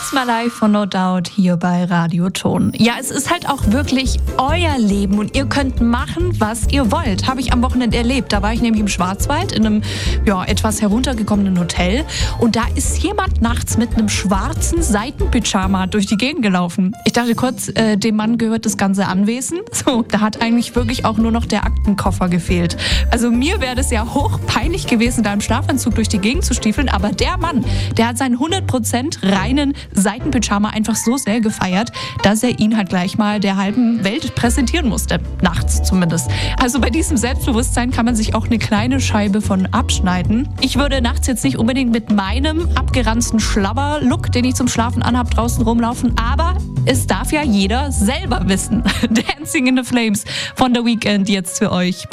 It's My Life von No Doubt hier bei Radio Ton. Ja, es ist halt auch wirklich euer Leben und ihr könnt machen, was ihr wollt. Habe ich am Wochenende erlebt. Da war ich nämlich im Schwarzwald in einem etwas heruntergekommenen Hotel und da ist jemand nachts mit einem schwarzen Seidenpyjama durch die Gegend gelaufen. Ich dachte kurz, dem Mann gehört das ganze Anwesen. So, da hat eigentlich wirklich auch nur noch der Aktenkoffer gefehlt. Also mir wäre das ja hochpeinlich gewesen, da im Schlafanzug durch die Gegend zu stiefeln, aber der Mann, der hat seinen 100% reinen Seidenpyjama einfach so sehr gefeiert, dass er ihn halt gleich mal der halben Welt präsentieren musste. Nachts zumindest. Also bei diesem Selbstbewusstsein kann man sich auch eine kleine Scheibe von abschneiden. Ich würde nachts jetzt nicht unbedingt mit meinem abgeranzten Schlabber-Look, den ich zum Schlafen anhab, draußen rumlaufen, aber es darf ja jeder selber wissen. Dancing in the Flames von The Weeknd jetzt für euch.